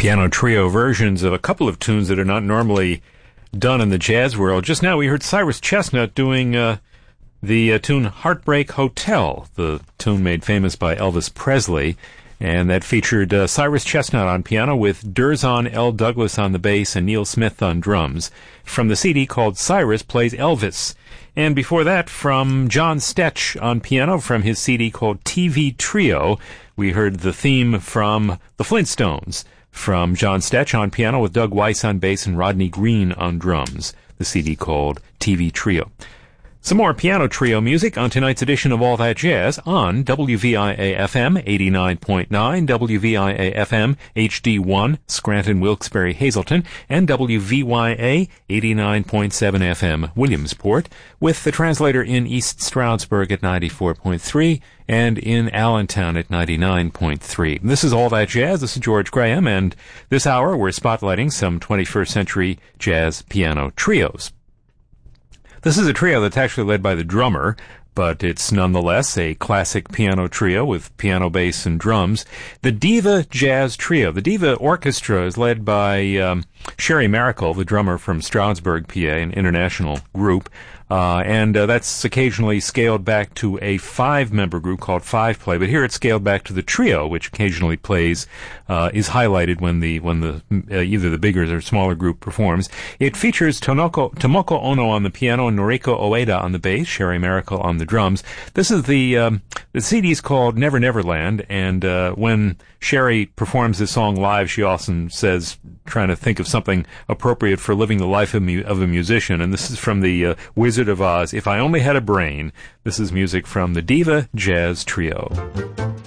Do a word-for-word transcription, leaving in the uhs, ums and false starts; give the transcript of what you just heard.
piano trio versions of a couple of tunes that are not normally done in the jazz world. Just now we heard Cyrus Chestnut doing uh, the uh, tune Heartbreak Hotel, the tune made famous by Elvis Presley, and that featured uh, Cyrus Chestnut on piano with Durzon L. Douglas on the bass and Neil Smith on drums, from the C D called Cyrus Plays Elvis. And before that, from John Stetch on piano from his C D called T V Trio, we heard the theme from The Flintstones, from John Stetch on piano with Doug Weiss on bass and Rodney Green on drums, the C D called T V Trio. Some more piano trio music on tonight's edition of All That Jazz on W V I A F M eighty-nine point nine, W V I A F M H D one, Scranton, Wilkes-Barre, Hazleton, and W V Y A eighty-nine point seven F M Williamsport, with the translator in East Stroudsburg at ninety-four point three and in Allentown at ninety-nine point three. This is All That Jazz. This is George Graham, and this hour we're spotlighting some twenty-first century jazz piano trios. This is a trio that's actually led by the drummer, but it's nonetheless a classic piano trio with piano, bass, and drums. The Diva Jazz Trio. The Diva Orchestra is led by um, Sherry Maricle, the drummer from Stroudsburg, P A, an international group. Uh, and uh, that's occasionally scaled back to a five-member group called Five Play. But here it's scaled back to the trio, which occasionally plays, uh, is highlighted when the when the uh, either the bigger or smaller group performs. It features Tonoko, Tomoko Ono on the piano and Noriko Oeda on the bass, Sherry Maricle on the drums. This is the um, the C D's called Never Never Land, and uh, when Sherry performs this song live, she often says, trying to think of something appropriate for living the life of, mu- of a musician, and this is from the uh, Wizard of Oz, If I Only Had a Brain. This is music from the Diva Jazz Trio.